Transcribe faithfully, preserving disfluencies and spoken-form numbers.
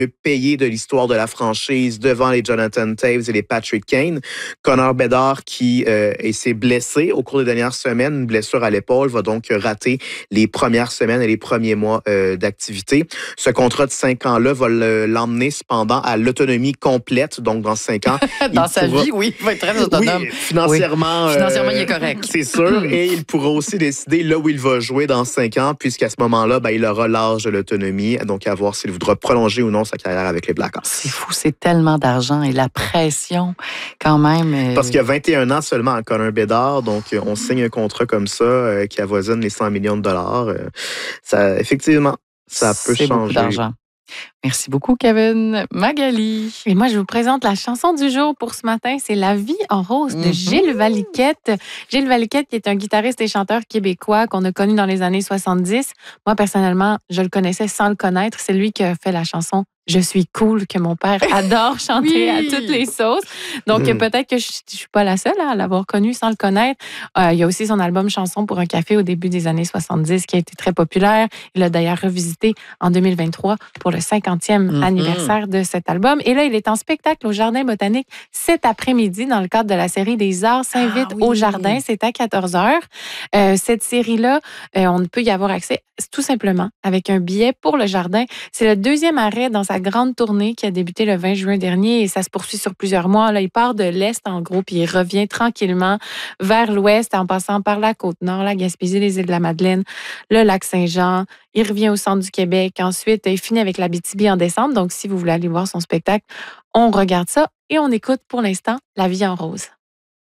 payé de l'histoire de la franchise devant les Jonathan Toews et les Patrick Kane. Connor Bedard qui euh, s'est blessé au cours des dernières semaines, une blessure à l'épaule, va donc rater les premières semaines et les premiers mois euh, d'activité. Ce contrat de cinq ans-là va l'emmener cependant à l'autonomie complète, donc dans cinq ans. Dans sa pourra... vie, oui, il va être très autonome. Oui, financièrement, oui. Financièrement, euh, il est correct. C'est sûr, et il pourra aussi décider là où il va jouer dans cinq ans, puisqu'à ce moment-là, ben, il aura l'âge de l'autonomie, donc à voir s'il voudra prolonger ou non sa carrière avec les Blackhawks. C'est fou, c'est tellement d'argent et la pression quand même. Euh... Parce qu'il y a vingt et un ans seulement à Connor Bedard, donc on signe un contrat comme ça euh, qui avoisine les cent millions de dollars. Euh, ça, effectivement, ça peut c'est changer. Beaucoup d'argent. Merci beaucoup, Kevin. Magali. Et moi, je vous présente la chanson du jour pour ce matin. C'est La vie en rose de Gilles Valiquette. Gilles Valiquette, qui est un guitariste et chanteur québécois qu'on a connu dans les années soixante-dix. Moi, personnellement, je le connaissais sans le connaître. C'est lui qui a fait la chanson Je suis cool, que mon père adore chanter oui. à toutes les sauces. Donc, mmh. peut-être que je ne suis pas la seule à l'avoir connu sans le connaître. Euh, il y a aussi son album Chanson pour un café au début des années soixante-dix qui a été très populaire. Il l'a d'ailleurs revisité en deux mille vingt-trois pour le cinquantième mmh. anniversaire de cet album. Et là, il est en spectacle au Jardin botanique cet après-midi dans le cadre de la série des Arts s'invite ah, oui. au Jardin. C'est à quatorze heures. Euh, cette série-là, euh, on peut y avoir accès tout simplement avec un billet pour le Jardin. C'est le deuxième arrêt dans sa grande tournée qui a débuté le vingt juin dernier et ça se poursuit sur plusieurs mois. Là, il part de l'Est, en gros, puis il revient tranquillement vers l'Ouest en passant par la Côte-Nord, la Gaspésie, les îles de la Madeleine, le lac Saint-Jean. Il revient au centre du Québec. Ensuite, il finit avec l'Abitibi en décembre. Donc, si vous voulez aller voir son spectacle, on regarde ça et on écoute pour l'instant La vie en rose.